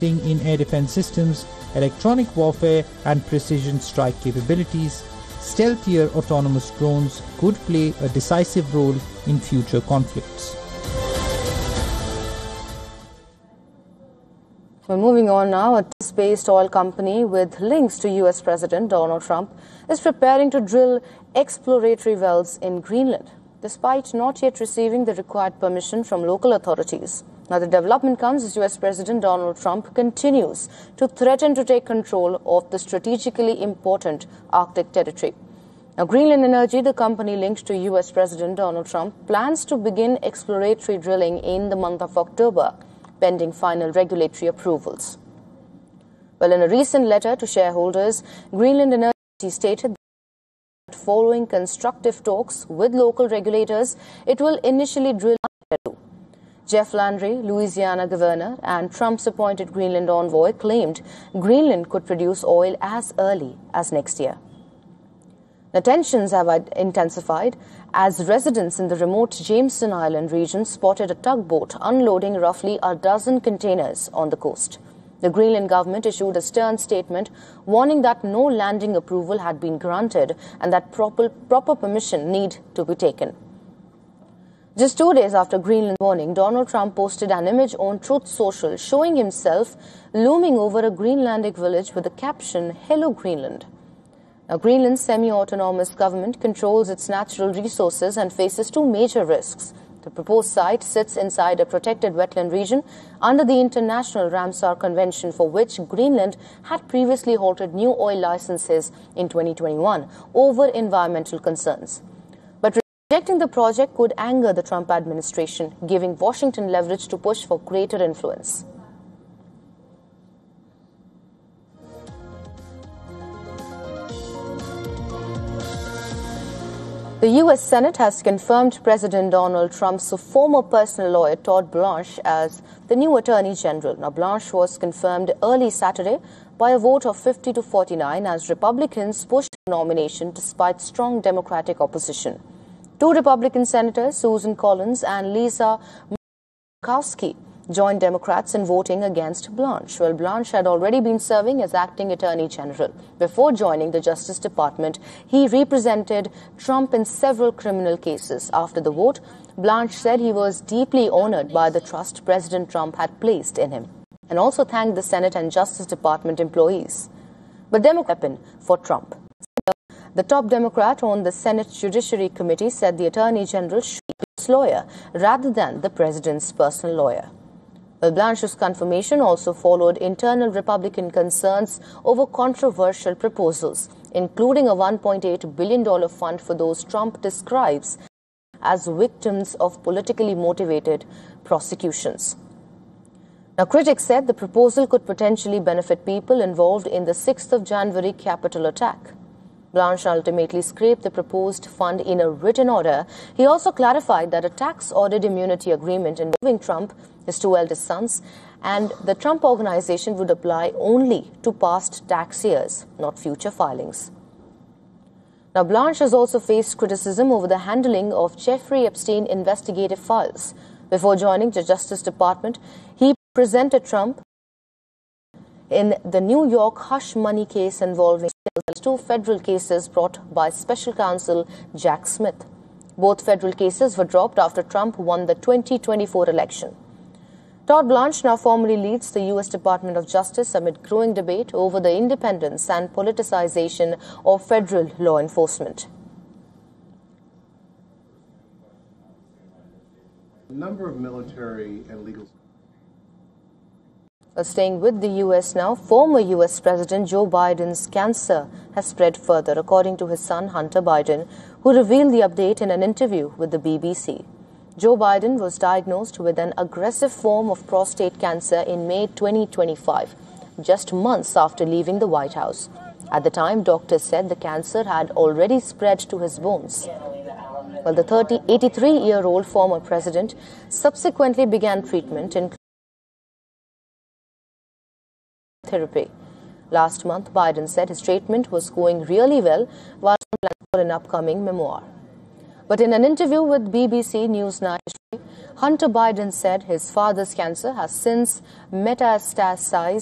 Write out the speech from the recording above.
in air defense systems, electronic warfare and precision strike capabilities, stealthier autonomous drones could play a decisive role in future conflicts. We're moving on now. A space-based oil company with links to US President Donald Trump is preparing to drill exploratory wells in Greenland, despite not yet receiving the required permission from local authorities. Now, the development comes as US President Donald Trump continues to threaten to take control of the strategically important Arctic territory. Now, Greenland Energy, the company linked to US President Donald Trump, plans to begin exploratory drilling in the month of October, pending final regulatory approvals. Well, in a recent letter to shareholders, Greenland Energy stated that following constructive talks with local regulators, it will initially drill in Peru. Jeff Landry, Louisiana governor, and Trump's appointed Greenland envoy claimed Greenland could produce oil as early as next year. The tensions have intensified as residents in the remote Jameson Island region spotted a tugboat unloading roughly a dozen containers on the coast. The Greenland government issued a stern statement warning that no landing approval had been granted and that proper permission need to be taken. Just 2 days after Greenland's warning, Donald Trump posted an image on Truth Social showing himself looming over a Greenlandic village with the caption, "Hello Greenland." Now, Greenland's semi-autonomous government controls its natural resources and faces two major risks. The proposed site sits inside a protected wetland region under the International Ramsar Convention, for which Greenland had previously halted new oil licenses in 2021 over environmental concerns. But rejecting the project could anger the Trump administration, giving Washington leverage to push for greater influence. The U.S. Senate has confirmed President Donald Trump's former personal lawyer, Todd Blanche, as the new Attorney General. Now, Blanche was confirmed early Saturday by a vote of 50 to 49 as Republicans pushed the nomination despite strong Democratic opposition. Two Republican senators, Susan Collins and Lisa Murkowski, joined Democrats in voting against Blanche. Well, Blanche had already been serving as acting Attorney General. Before joining the Justice Department, he represented Trump in several criminal cases. After the vote, Blanche said he was deeply honored by the trust President Trump had placed in him, and also thanked the Senate and Justice Department employees. But Democrat for Trump. The top Democrat on the Senate Judiciary Committee said the Attorney General should be his lawyer rather than the President's personal lawyer. Well, Blanche's confirmation also followed internal Republican concerns over controversial proposals, including a $1.8 billion fund for those Trump describes as victims of politically motivated prosecutions. Now, critics said the proposal could potentially benefit people involved in the 6th of January Capitol attack. Blanche ultimately scrapped the proposed fund in a written order. He also clarified that a tax audit immunity agreement involving Trump, his two eldest sons, and the Trump Organization would apply only to past tax years, not future filings. Now, Blanche has also faced criticism over the handling of Jeffrey Epstein investigative files. Before joining the Justice Department, he presented Trump in the New York hush money case involving two federal cases brought by Special Counsel Jack Smith. Both federal cases were dropped after Trump won the 2024 election. Todd Blanche now formally leads the U.S. Department of Justice amid growing debate over the independence and politicization of federal law enforcement. A number of military and legal... Staying with the U.S. now, former U.S. President Joe Biden's cancer has spread further, according to his son Hunter Biden, who revealed the update in an interview with the BBC. Joe Biden was diagnosed with an aggressive form of prostate cancer in May 2025, just months after leaving the White House. At the time, doctors said the cancer had already spread to his bones. Well, the 83-year-old former president subsequently began treatment in therapy. Last month, Biden said his treatment was going really well while planning for an upcoming memoir. But in an interview with BBC News 9, Hunter Biden said his father's cancer has since metastasized